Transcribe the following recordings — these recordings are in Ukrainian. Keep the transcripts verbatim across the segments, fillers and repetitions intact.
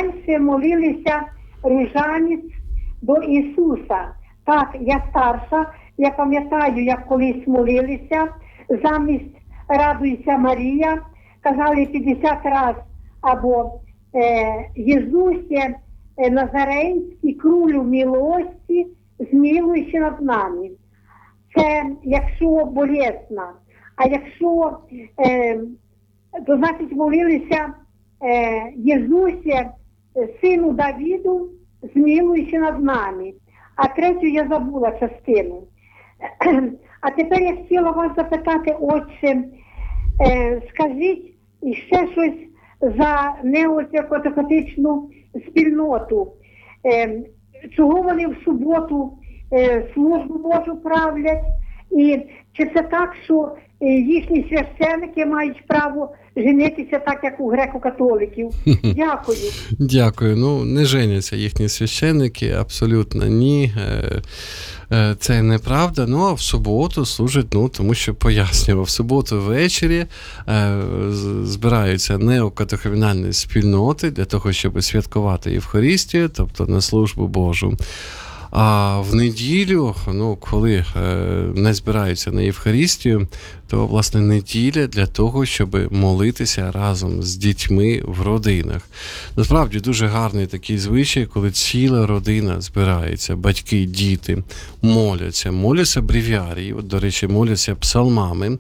Далі молилися ружанець до Ісуса. Так, я старша, я пам'ятаю, як колись молилися, замість «Радуйся, Марія», казали п'ятдесят разів, або е, «Єзусе е, Назарейський, крулю милості, змилуйся над нами». Це якщо болесна. А якщо, е, то значить молилися е, «Єзусе, сину Давіду, змилуйся над нами». А третю я забула частину. А тепер я хотіла вас запитати, отче, е, скажіть ще щось за неотеркотокатичну спільноту. Е, чого вони в суботу е, службу Божу правлять? І чи це так, що е, їхні священики мають право женитися так, як у греко-католиків? Дякую. Дякую. Ну, не женяться їхні священики, абсолютно ні. Це неправда. Ну, а в суботу служать, ну, тому що пояснював, в суботу ввечері збираються неокатехумінальні спільноти для того, щоб святкувати Євхаристію, тобто на службу Божу. А в неділю, ну, коли е, не збираються на Євхаристію, то, власне, неділя для того, щоб молитися разом з дітьми в родинах. Насправді, дуже гарний такий звичай, коли ціла родина збирається, батьки, діти моляться, моляться бревіарії, от, до речі, моляться псалмами.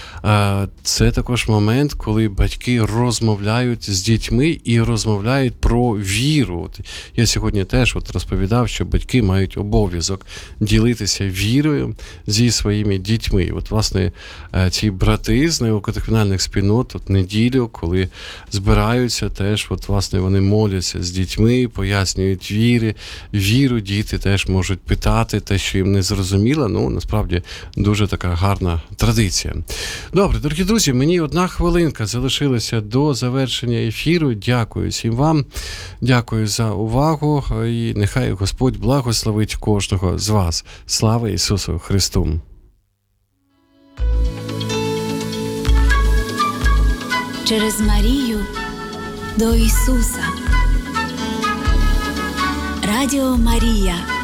Це також момент, коли батьки розмовляють з дітьми і розмовляють про віру. От я сьогодні теж от розповідав, що батьки мають обов'язок ділитися вірою зі своїми дітьми. От, власне, ці брати з неокатехумінальних спільнот от неділю, коли збираються, теж от, власне, вони моляться з дітьми, пояснюють віри. Віру діти теж можуть питати те, що їм не зрозуміло. Ну, насправді, дуже така гарна традиція. Добре, дорогі друзі, мені одна хвилинка залишилася до завершення ефіру. Дякую всім вам, дякую за увагу і нехай Господь благословить кожного з вас. Слава Ісусу Христу! Через Марію до Ісуса. Радіо Марія.